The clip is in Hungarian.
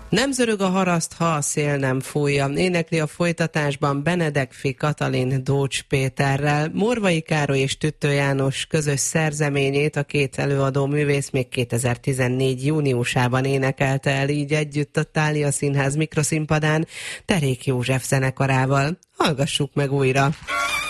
Nem zörög a haraszt, ha a szél nem fújja. Énekli a folytatásban Benedek Katalin Dócs Péterrel. Morvai Károly és Tüttő János közös szerzeményét a két előadó művész még 2014. júniusában énekelte el így együtt a Thália Színház mikroszínpadán Terék József zenekarával. Hallgassuk meg újra!